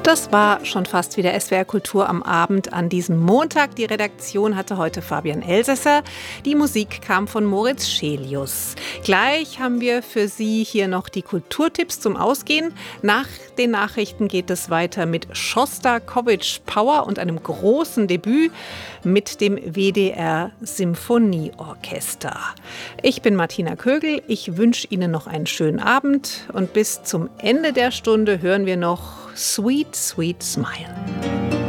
Das war schon fast wieder SWR Kultur am Abend an diesem Montag. Die Redaktion hatte heute Fabian Elsässer. Die Musik kam von Moritz Schelius. Gleich haben wir für Sie hier noch die Kulturtipps zum Ausgehen. Nach den Nachrichten geht es weiter mit Schostakowitsch Power und einem großen Debüt mit dem WDR Symphonieorchester. Ich bin Martina Kögel. Ich wünsche Ihnen noch einen schönen Abend und bis zum Ende der Stunde hören wir noch Sweet, Sweet Smile.